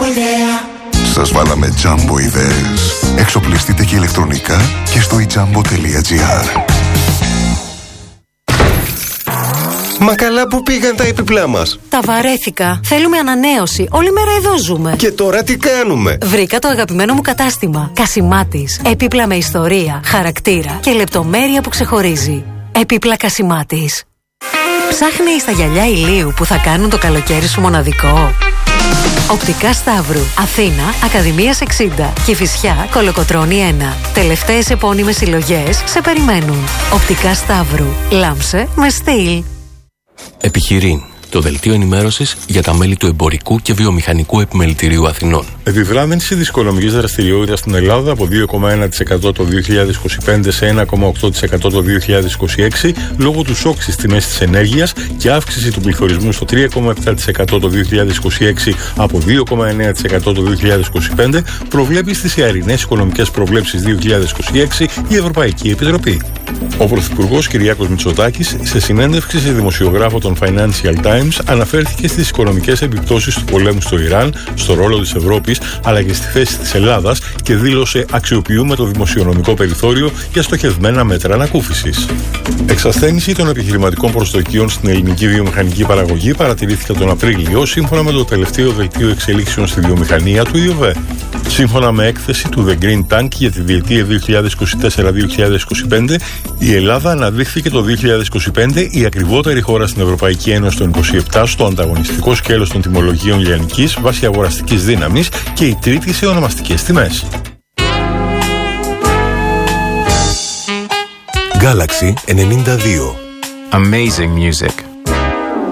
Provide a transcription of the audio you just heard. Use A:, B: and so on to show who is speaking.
A: Σας βάλαμε Jumbo ιδέες. Εξοπλιστείτε και ηλεκτρονικά και στο ijumbo.gr.
B: Μα καλά που πήγαν τα έπιπλά μας.
C: Τα βαρέθηκα. Θέλουμε ανανέωση. Όλη μέρα εδώ ζούμε.
B: Και τώρα τι κάνουμε?
C: Βρήκα το αγαπημένο μου κατάστημα. Κασιμάτης. Έπιπλα με ιστορία, χαρακτήρα και λεπτομέρεια που ξεχωρίζει. Έπιπλα Κασιμάτης. Ψάχνεις τα γυαλιά ηλίου που θα κάνουν το καλοκαίρι σου μοναδικό? Οπτικά Σταύρου. Αθήνα, Ακαδημίας 60. Κηφισιά, Κολοκοτρώνη 1. Τελευταίες επώνυμες συλλογές σε περιμένουν. Οπτικά Σταύρου. Λάμψε με στυλ.
D: Επιχειρήν. Το δελτίο ενημέρωσης για τα μέλη του Εμπορικού και Βιομηχανικού Επιμελητηρίου Αθηνών.
E: Επιβράδυνση της οικονομικής δραστηριότητας στην Ελλάδα από 2,1% το 2025 σε 1,8% το 2026 λόγω του σοκ στις τιμές της ενέργειας και αύξηση του πληθωρισμού στο 3,7% το 2026 από 2,9% το 2025 προβλέπει στις ιαρινές οικονομικές προβλέψεις 2026 η Ευρωπαϊκή Επιτροπή. Ο Πρωθυπουργός Κυριάκος Μητσοτάκης σε συνέντευξη σε δημοσιογράφο των Financial Times αναφέρθηκε στις οικονομικές επιπτώσεις του πολέμου στο Ιράν, στο ρόλο της Ευρώπης αλλά και στη θέση της Ελλάδας και δήλωσε «Αξιοποιούμε το δημοσιονομικό περιθώριο για στοχευμένα μέτρα ανακούφισης». Εξασθένηση των επιχειρηματικών προσδοκιών στην ελληνική βιομηχανική παραγωγή παρατηρήθηκε τον Απρίλιο σύμφωνα με το τελευταίο δελτίο εξελίξεων στη βιομηχανία του ΙΟΒΕ. Σύμφωνα με έκθεση του The Green Tank για τη διετία 2024-2025, η Ελλάδα αναδείχθηκε το 2025 η ακριβότερη χώρα στην Ευρωπαϊκή Ένωση των 27 στο ανταγωνιστικό σκέλος των τιμολογίων λιανικής βάσει αγοραστικής δύναμης και η τρίτη σε ονομαστικές τιμές.
F: Galaxy 92.
G: Amazing music.